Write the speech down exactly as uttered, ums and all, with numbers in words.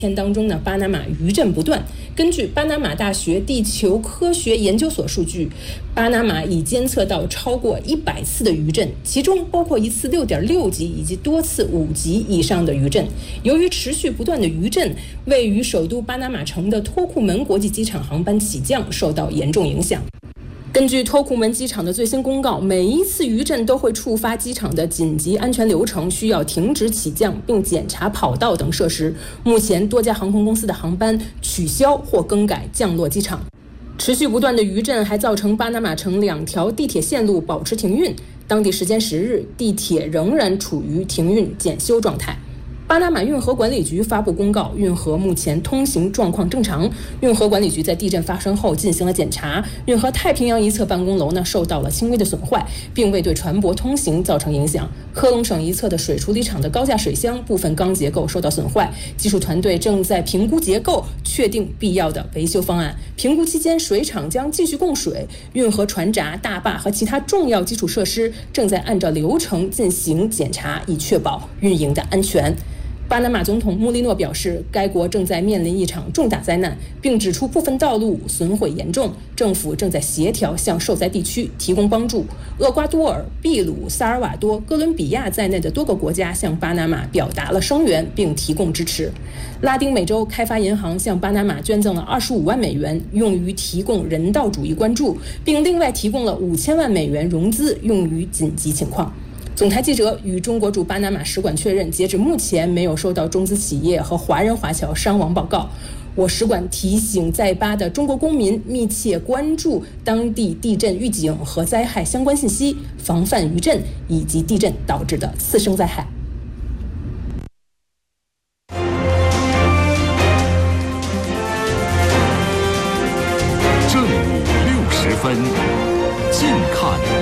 天当中呢，巴拿马余震不断。根据巴拿马大学地球科学研究所数据，巴拿马已监测到超过一百次的余震，其中包括一次六点六级以及多次五级以上的余震。由于持续不断的余震，位于首都巴拿马城的托库门国际机场航班起降受到严重影响。根据托库门机场的最新公告，每一次余震都会触发机场的紧急安全流程，需要停止起降并检查跑道等设施。目前多家航空公司的航班取消或更改降落机场。持续不断的余震还造成巴拿马城两条地铁线路保持停运，当地时间十日，地铁仍然处于停运检修状态。巴拿马运河管理局发布公告，运河目前通行状况正常。运河管理局在地震发生后进行了检查，运河太平洋一侧办公楼呢受到了轻微的损坏，并未对船舶通行造成影响。科隆省一侧的水处理厂的高架水箱部分钢结构受到损坏，技术团队正在评估结构，确定必要的维修方案。评估期间，水厂将继续供水，运河船闸、大坝和其他重要基础设施正在按照流程进行检查，以确保运营的安全。巴拿马总统穆利诺表示，该国正在面临一场重大灾难，并指出部分道路损毁严重，政府正在协调向受灾地区提供帮助。厄瓜多尔、秘鲁、萨尔瓦多、哥伦比亚在内的多个国家向巴拿马表达了声援并提供支持。拉丁美洲开发银行向巴拿马捐赠了二十五万美元，用于提供人道主义关注，并另外提供了五千万美元融资，用于紧急情况。总台记者与中国驻巴拿马使馆确认，截止目前没有收到中资企业和华人华侨伤亡报告。我使馆提醒在巴的中国公民密切关注当地地震预警和灾害相关信息，防范余震以及地震导致的次生灾害。 正午六十分，近看。